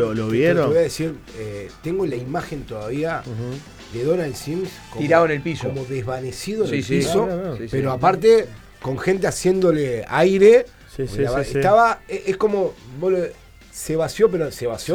¿Lo vieron? Te voy a decir, tengo la imagen todavía de Donald Sims tirado en el piso. como desvanecido en Sí, el sí. piso, No. Sí, pero sí. aparte con gente haciéndole aire. Sí. Estaba, es como, se vació, pero se vació